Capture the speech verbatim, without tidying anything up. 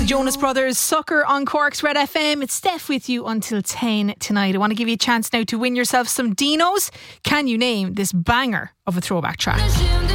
Jonas Brothers, Sucker on Cork's Red F M. It's Steph with you until ten tonight. I want to give you a chance now to win yourself some Dinos. Can you name this banger of a throwback track?